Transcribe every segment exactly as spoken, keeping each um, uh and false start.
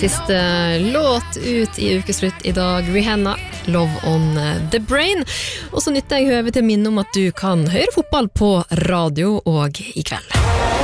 Siste låt ut i ukeslutt i dag, Rihanna, Love on the Brain. Og så nytter jeg høve til å minne om at du kan høre fotball på radio og i kveld.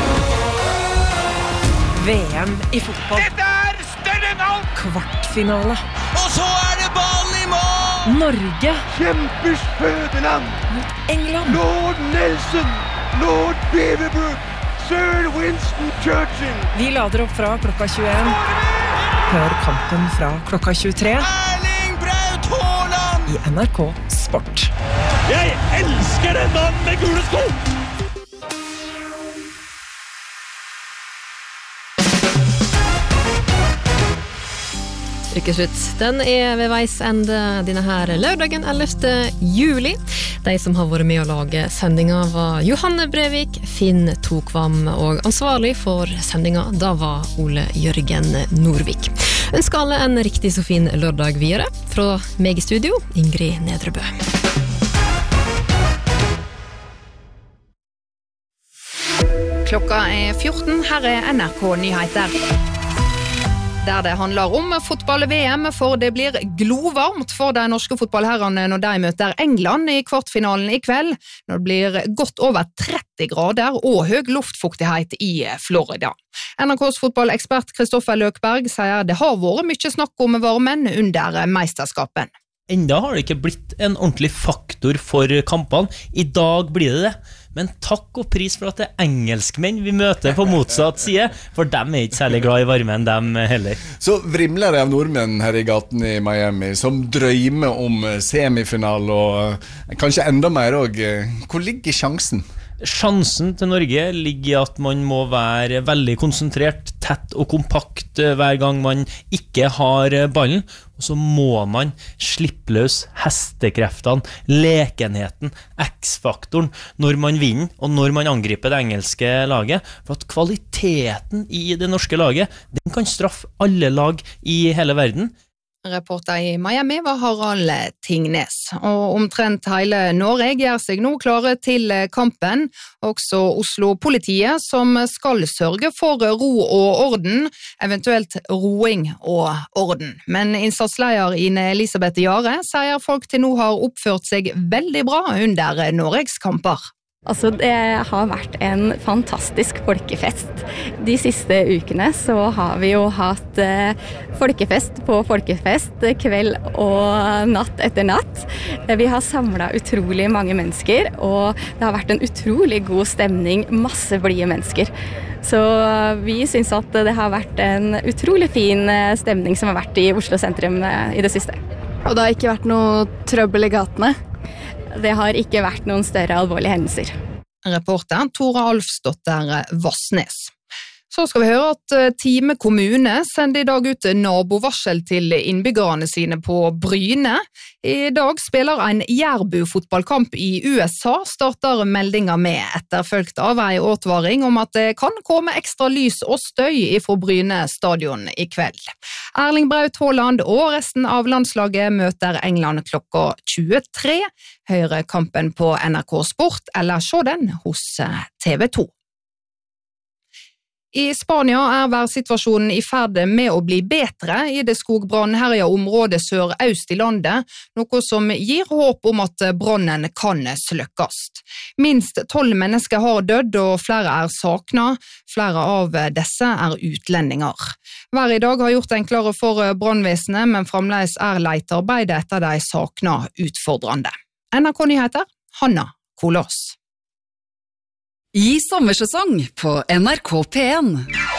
V M i fotball. Dette er større enn alt! Kvartfinale. Og så er det ball i mål! Norge Kjempers fødeland! mot England. Lord Nelson! Lord Beaverbrook! Sir Winston Churchill! Vi lader opp fra klokka tjueen. Hør kampen fra klokka tjuetre Erling Braut Haaland! i N R K Sport. Jeg elsker den mannen med gule sko! Ukeslutt, den er ved veis ende denne her lørdagen ellevte juli. De som har vært med å lage sendinga var Johanne Brevik, Finn Tokvam, og ansvarlig for sendinga da var Ole Jørgen Norvik. Ønsker alle en riktig så fin lørdag videre. Fra meg i studio, Ingrid Nedrebø. Klokka er fjorten, her er N R K Nyheter. Der det handler om fotball-V M, for det blir glovarmt for de norske fotballherrene når de møter England i kvartfinalen i kveld, når det blir godt over tretti grader og høy luftfuktighet i Florida. N R K's fotballekspert Kristoffer Løkberg sier det har vært mye snakk om varmen under meisterskapen. Enda har det ikke blitt en ordentlig faktor for kampene. I dag blir det det. Men takk og pris for at det er engelskmenn vi møter på motsatt side, for dem er ikke særlig glad i varmen, dem heller. Så vrimler det av nordmenn her i gaten i Miami, som drømmer om semifinal og kanskje enda mer også. Hvor ligger sjansen? Sjansen til Norge ligger i at man må være veldig konsentrert, tett og kompakt hver gang man ikke har ballen, og så må man slippe løs hestekreftene, lekenheten, X-faktoren når man vinner og når man angriper det engelske laget, for at kvaliteten i det norske laget, den kan straffe alle lag i hele verden. Reporter i Miami var Harald Tingnes, og omtrent hele Norge gjør seg nå klare til kampen. Også Oslo-politiet som skal sørge for ro og orden, eventuelt roing og orden. Men innsatsleder Ine Elisabeth Jare sier folk til nå har oppført seg veldig bra under Norges kamper. Altså, det har vært en fantastisk folkefest. De siste ukene så har vi jo hatt eh, folkefest på folkefest, kveld og natt etter natt. Vi har samlet utrolig mange mennesker, og det har vært en utrolig god stemning, masse blide mennesker. Så vi synes at det har vært en utrolig fin stemning som har vært i Oslo sentrum i det siste. Og det har ikke vært noe trøbbel i gatene? Det har ikke vært noen større alvorlige hendelser. Reporter Tora Alfsdotter Vassnes. Så skal vi høre at Time kommune sender i dag ut nabovarsel til innbyggerne sine på Bryne. I dag spiller en Jærbu-fotballkamp i U S A, starter meldinga med, etterfølgt av en advaring om at det kan komme ekstra lys og støy fra Bryne stadion i kveld. Erling Braut Haaland og resten av landslaget møter England klokka tjuetre. Hør kampen på N R K Sport, eller se den hos T V to. I Spania er værsituasjonen i ferd med å bli bedre i det skogbrannherja området sør-øst i landet, noe som gir håp om at brannen kan sløkkes. Minst tolv mennesker har dødd og flere er savnet. Flere av disse er utlendinger. Været i dag har gjort det enklere for brannvesenet, men fremdeles er letearbeidet etter de savnede utfordrende. N R K Nyheter, Hanna Kolås. I sommersesong på N R K P en.